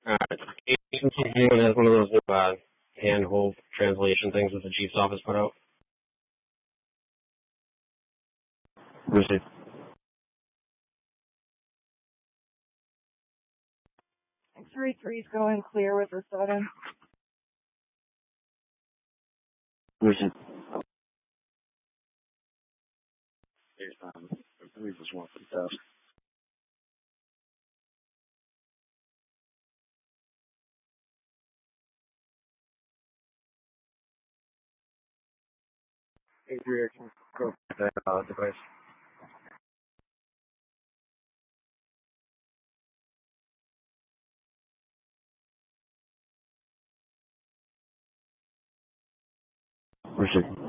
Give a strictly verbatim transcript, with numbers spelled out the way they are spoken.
Uh, anyone has one of those new uh, handhold translation things that the Chiefs office put out? Received. three three's going clear with the seven. Received. Um, I believe it was one for the test. Eight three action. Go for that uh, device. Received.